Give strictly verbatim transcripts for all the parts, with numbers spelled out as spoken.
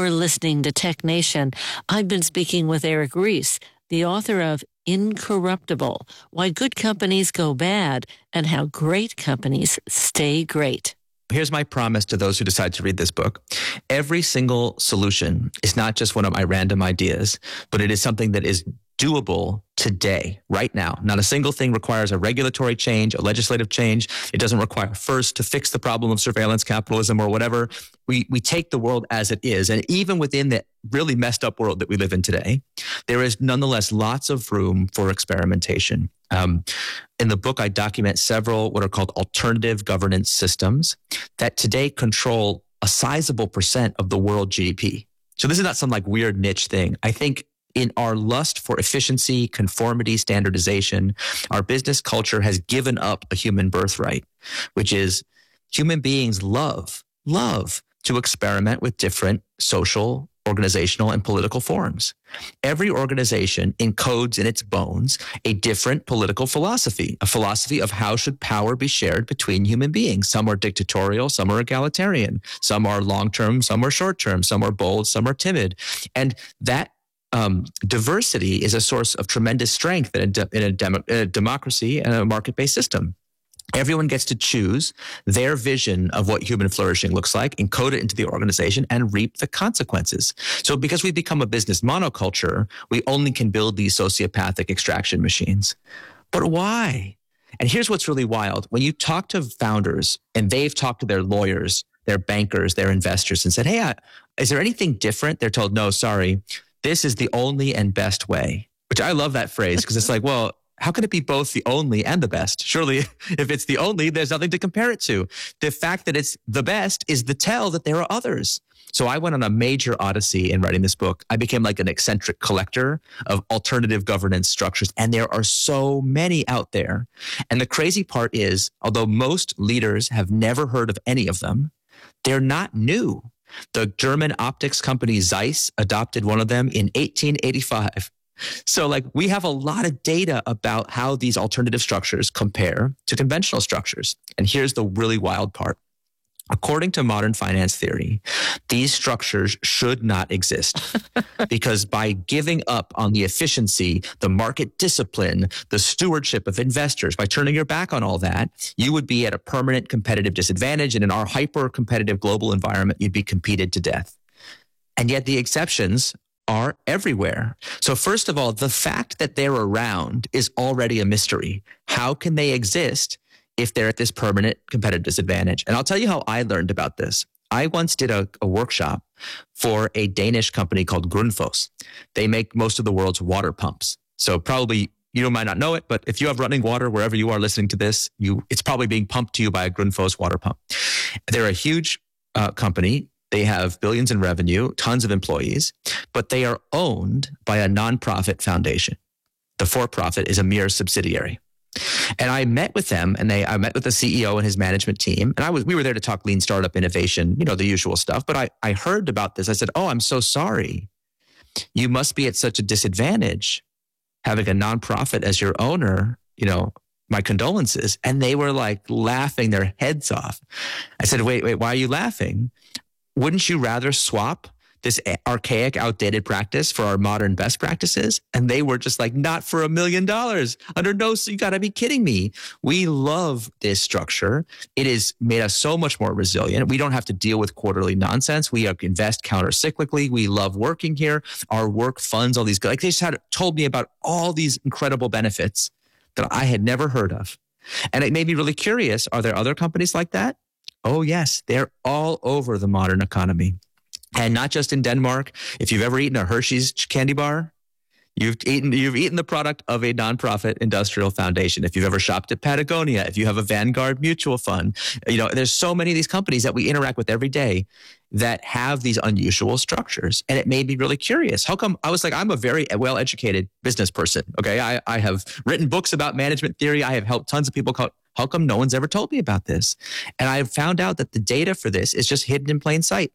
You're listening to Tech Nation. I've been speaking with Eric Ries, the author of Incorruptible: Why Good Companies Go Bad and How Great Companies Stay Great. Here's my promise to those who decide to read this book. Every single solution is not just one of my random ideas, but it is something that is doable today, right now. Not a single thing requires a regulatory change, a legislative change. It doesn't require first to fix the problem of surveillance capitalism or whatever. We we take the world as it is. And even within the really messed up world that we live in today, there is nonetheless lots of room for experimentation. Um, in the book, I document several what are called alternative governance systems that today control a sizable percent of the world G D P. So this is not some like weird niche thing. I think in our lust for efficiency, conformity, standardization, our business culture has given up a human birthright, which is human beings love, love to experiment with different social, organizational, and political forms. Every organization encodes in its bones a different political philosophy, a philosophy of how should power be shared between human beings. Some are dictatorial, some are egalitarian, some are long-term, some are short-term, some are bold, some are timid. And that Um, diversity is a source of tremendous strength in a, de- in, a demo- in a democracy and a market-based system. Everyone gets to choose their vision of what human flourishing looks like, encode it into the organization, and reap the consequences. So because we become a business monoculture, we only can build these sociopathic extraction machines. But why? And here's what's really wild. When you talk to founders and they've talked to their lawyers, their bankers, their investors, and said, hey, I, is there anything different? They're told, no, sorry. This is the only and best way, which I love that phrase because it's like, well, how can it be both the only and the best? Surely if it's the only, there's nothing to compare it to. The fact that it's the best is the tell that there are others. So I went on a major odyssey in writing this book. I became like an eccentric collector of alternative governance structures, and there are so many out there. And the crazy part is, although most leaders have never heard of any of them, they're not new. The German optics company Zeiss adopted one of them in eighteen eighty-five. So like we have a lot of data about how these alternative structures compare to conventional structures. And here's the really wild part. According to modern finance theory, these structures should not exist because by giving up on the efficiency, the market discipline, the stewardship of investors, by turning your back on all that, you would be at a permanent competitive disadvantage. And in our hyper-competitive global environment, you'd be competed to death. And yet the exceptions are everywhere. So first of all, the fact that they're around is already a mystery. How can they exist if they're at this permanent competitive disadvantage? And I'll tell you how I learned about this. I once did a, a workshop for a Danish company called Grundfos. They make most of the world's water pumps. So probably you might not know it, but if you have running water wherever you are listening to this, you it's probably being pumped to you by a Grundfos water pump. They're a huge uh, company. They have billions in revenue, tons of employees, but they are owned by a nonprofit foundation. The for-profit is a mere subsidiary. And I met with them, and they I met with the C E O and his management team. And I was we were there to talk lean startup innovation, you know, the usual stuff. But I, I heard about this. I said, oh, I'm so sorry. You must be at such a disadvantage having a nonprofit as your owner. You know, my condolences. And they were like laughing their heads off. I said, wait, wait, why are you laughing? Wouldn't you rather swap this archaic, outdated practice for our modern best practices? And they were just like, not for a million dollars. Under no, you gotta be kidding me. We love this structure. It has made us so much more resilient. We don't have to deal with quarterly nonsense. We invest counter-cyclically. We love working here. Our work funds all these, like they just had told me about all these incredible benefits that I had never heard of. And it made me really curious. Are there other companies like that? Oh yes, they're all over the modern economy. And not just in Denmark. If you've ever eaten a Hershey's candy bar, you've eaten you've eaten the product of a nonprofit industrial foundation. If you've ever shopped at Patagonia, if you have a Vanguard mutual fund, you know, there's so many of these companies that we interact with every day that have these unusual structures. And it made me really curious. How come I was like, I'm a very well-educated business person. Okay. I, I have written books about management theory. I have helped tons of people. How come no one's ever told me about this? And I found out that the data for this is just hidden in plain sight.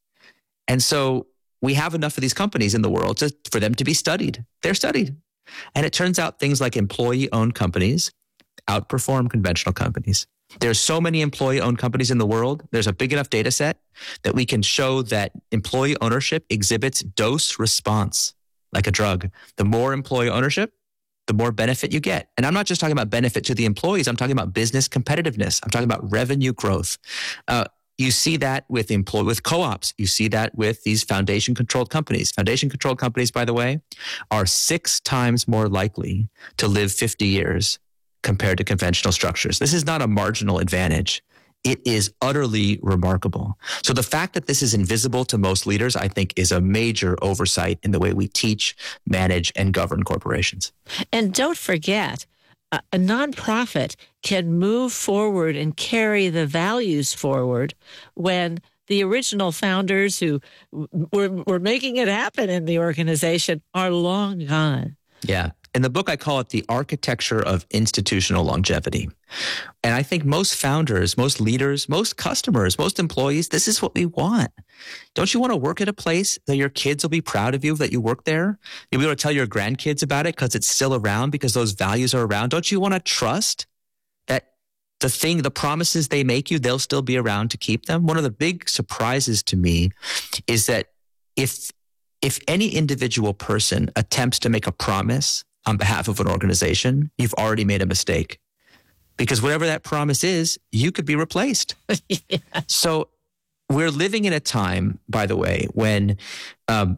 And so we have enough of these companies in the world to, for them to be studied. They're studied. And it turns out things like employee-owned companies outperform conventional companies. There's so many employee-owned companies in the world. There's a big enough data set that we can show that employee ownership exhibits dose response like a drug. The more employee ownership, the more benefit you get. And I'm not just talking about benefit to the employees. I'm talking about business competitiveness. I'm talking about revenue growth. Uh, you see that with employ with co-ops. You see that with these foundation-controlled companies. Foundation-controlled companies, by the way, are six times more likely to live fifty years compared to conventional structures. This is not a marginal advantage. It is utterly remarkable. So the fact that this is invisible to most leaders, I think, is a major oversight in the way we teach, manage, and govern corporations. And don't forget, a, a nonprofit can move forward and carry the values forward when the original founders who were, were making it happen in the organization are long gone. Yeah. In the book, I call it the architecture of institutional longevity. And I think most founders, most leaders, most customers, most employees, this is what we want. Don't you want to work at a place that your kids will be proud of you that you work there? You'll be able to tell your grandkids about it because it's still around, because those values are around. Don't you want to trust that the thing, the promises they make you, they'll still be around to keep them? One of the big surprises to me is that if if any individual person attempts to make a promise on behalf of an organization, you've already made a mistake. Because whatever that promise is, you could be replaced. Yeah. So we're living in a time, by the way, when um,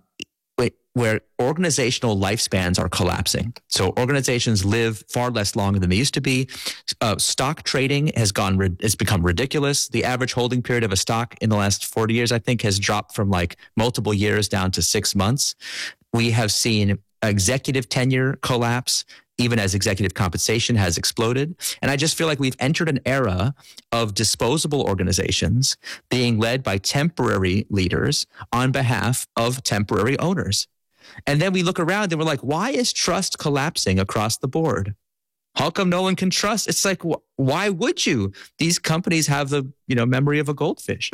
where organizational lifespans are collapsing. So organizations live far less long than they used to be. Uh, stock trading has gone, has become ridiculous. The average holding period of a stock in the last forty years, I think, has dropped from like multiple years down to six months. We have seen executive tenure collapse, even as executive compensation has exploded. And I just feel like we've entered an era of disposable organizations being led by temporary leaders on behalf of temporary owners. And then we look around and we're like, why is trust collapsing across the board? How come no one can trust? It's like, wh- why would you? These companies have the, you know, memory of a goldfish.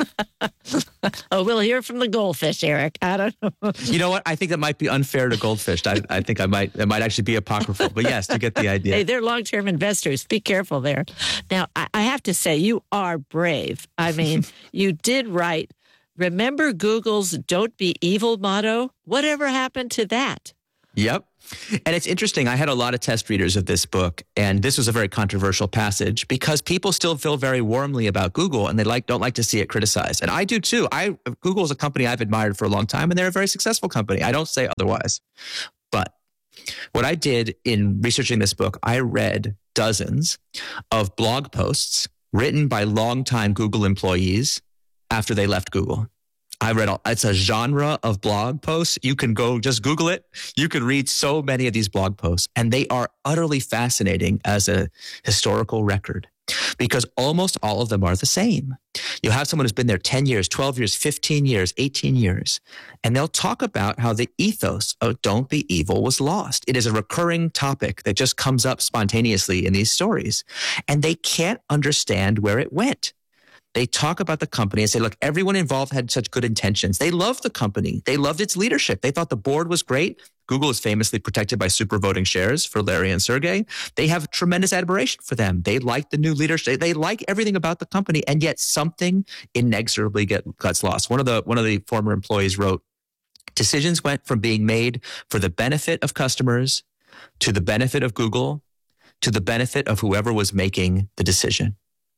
Oh, we'll hear from the goldfish, Eric. I don't know. You know what? I think that might be unfair to goldfish. I, I think I might, it might actually be apocryphal. But yes, you get the idea. Hey, they're long-term investors. Be careful there. Now, I, I have to say, you are brave. I mean, you did write, remember Google's "Don't Be Evil" motto? Whatever happened to that? Yep. And it's interesting. I had a lot of test readers of this book, and this was a very controversial passage because people still feel very warmly about Google and they like don't like to see it criticized. And I do too. I Google is a company I've admired for a long time, and they're a very successful company. I don't say otherwise. But what I did in researching this book, I read dozens of blog posts written by longtime Google employees after they left Google. I read all, it's a genre of blog posts. You can go just Google it. You can read so many of these blog posts, and they are utterly fascinating as a historical record because almost all of them are the same. You'll have someone who's been there ten years, twelve years, fifteen years, eighteen years, and they'll talk about how the ethos of "Don't Be Evil" was lost. It is a recurring topic that just comes up spontaneously in these stories, and they can't understand where it went. They talk about the company and say, look, everyone involved had such good intentions. They loved the company. They loved its leadership. They thought the board was great. Google is famously protected by super voting shares for Larry and Sergey. They have tremendous admiration for them. They like the new leadership. They like everything about the company. And yet something inexorably get, gets lost. One of the, one of the former employees wrote, decisions went from being made for the benefit of customers to the benefit of Google to the benefit of whoever was making the decision.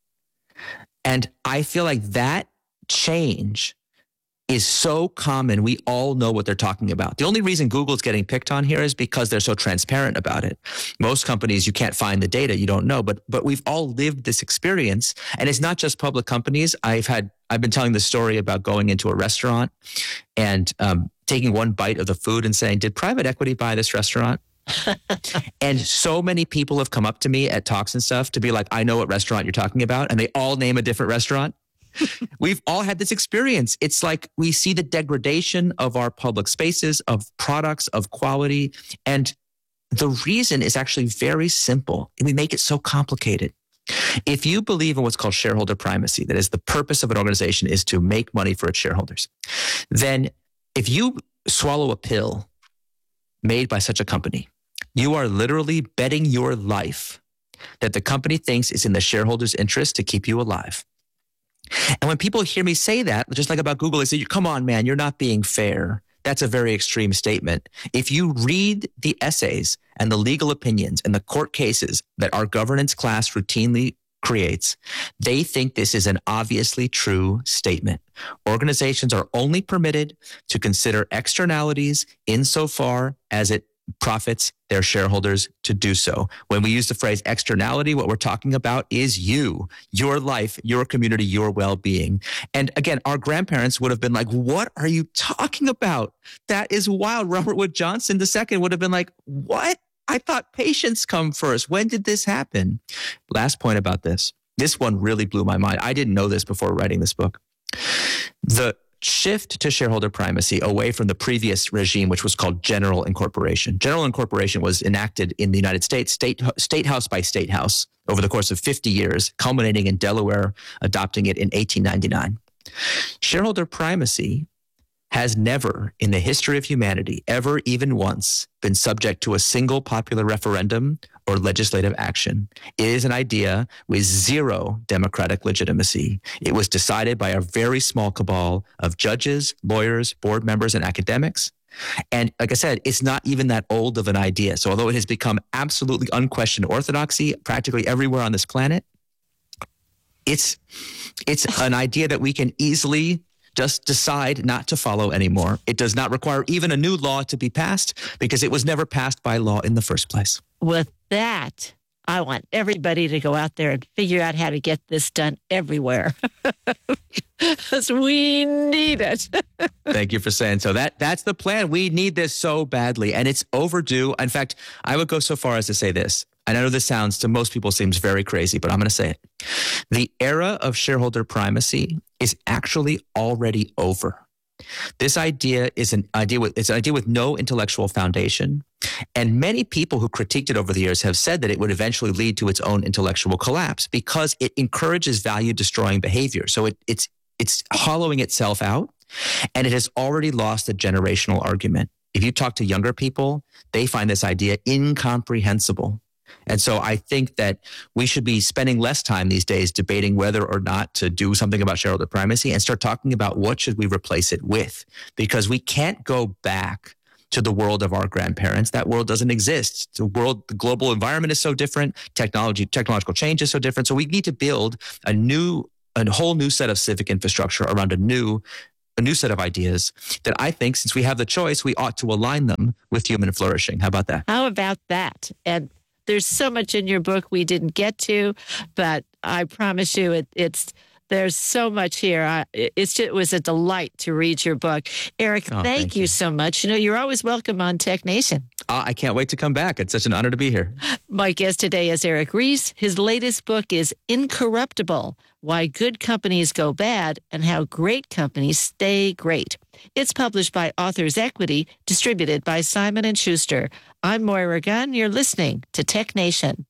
And I feel like that change is so common. We all know what they're talking about. The only reason Google's getting picked on here is because they're so transparent about it. Most companies, you can't find the data. You don't know, but, but we've all lived this experience. And it's not just public companies. I've had, I've been telling the story about going into a restaurant and um, taking one bite of the food and saying, did private equity buy this restaurant? And so many people have come up to me at talks and stuff to be like, I know what restaurant you're talking about. And they all name a different restaurant. We've all had this experience. It's like we see the degradation of our public spaces, of products, of quality. And the reason is actually very simple. And we make it so complicated. If you believe in what's called shareholder primacy, that is the purpose of an organization is to make money for its shareholders, then if you swallow a pill made by such a company, you are literally betting your life that the company thinks is in the shareholders' interest to keep you alive. And when people hear me say that, just like about Google, they say, come on, man, you're not being fair. That's a very extreme statement. If you read the essays and the legal opinions and the court cases that our governance class routinely creates, they think this is an obviously true statement. Organizations are only permitted to consider externalities insofar as it profits their shareholders to do so. When we use the phrase externality, what we're talking about is you, your life, your community, your well-being. And again, our grandparents would have been like, what are you talking about? That is wild. Robert Wood Johnson the second would have been like, what? I thought patients come first. When did this happen? Last point about this. This one really blew my mind. I didn't know this before writing this book. The shift to shareholder primacy away from the previous regime, which was called general incorporation. General incorporation was enacted in the United States, state, state house by state house, over the course of fifty years, culminating in Delaware adopting it in eighteen ninety-nine. Shareholder primacy has never, in the history of humanity, ever even once been subject to a single popular referendum or legislative action. It is an idea with zero democratic legitimacy. It was decided by a very small cabal of judges, lawyers, board members, and academics. And like I said, it's not even that old of an idea. So although it has become absolutely unquestioned orthodoxy practically everywhere on this planet, it's it's an idea that we can easily just decide not to follow anymore. It does not require even a new law to be passed because it was never passed by law in the first place. With that, I want everybody to go out there and figure out how to get this done everywhere. Because we need it. Thank you for saying so. That that's the plan. We need this so badly, and it's overdue. In fact, I would go so far as to say this. And I know this sounds to most people seems very crazy, but I'm going to say it. The era of shareholder primacy is actually already over. This idea is an idea with it's an idea with no intellectual foundation. And many people who critiqued it over the years have said that it would eventually lead to its own intellectual collapse because it encourages value destroying behavior. So it, it's it's hollowing itself out, and it has already lost the generational argument. If you talk to younger people, they find this idea incomprehensible. And so I think that we should be spending less time these days debating whether or not to do something about shareholder primacy and start talking about what should we replace it with, because we can't go back to the world of our grandparents. That world doesn't exist. The world, the global environment is so different. Technology, technological change is so different. So we need to build a new, a whole new set of civic infrastructure around a new a new set of ideas that I think, since we have the choice, we ought to align them with human flourishing. How about that? How about that? And there's so much in your book we didn't get to, but I promise you it, it's there's so much here. I, it's just, it was a delight to read your book. Eric, oh, thank, thank you you so much. You know, you're always welcome on Tech Nation. Uh, I can't wait to come back. It's such an honor to be here. My guest today is Eric Ries. His latest book is Incorruptible: Why Good Companies Go Bad and How Great Companies Stay Great. It's published by Authors Equity, distributed by Simon and Schuster. I'm Moira Gunn. You're listening to Tech Nation.